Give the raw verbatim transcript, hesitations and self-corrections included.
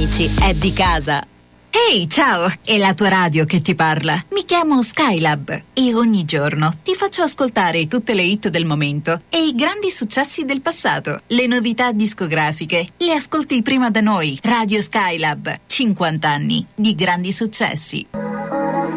amici è di casa. Ehi, hey, ciao! È la tua radio che ti parla. Mi chiamo Skylab e ogni giorno ti faccio ascoltare tutte le hit del momento e i grandi successi del passato. Le novità discografiche le ascolti prima da noi. Radio Skylab, cinquanta anni di grandi successi.